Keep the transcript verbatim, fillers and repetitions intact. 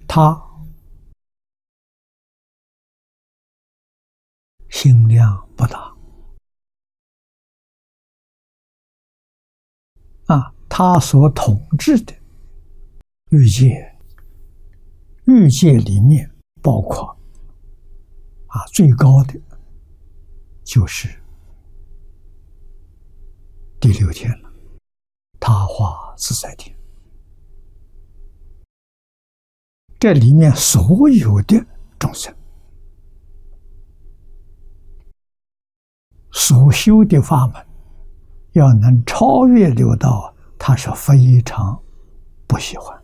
他心量不大啊，他所统治的欲界，欲界里面包括啊最高的就是第六天了，他化自在天。这里面所有的众生所修的法门，要能超越六道，他是非常不喜欢。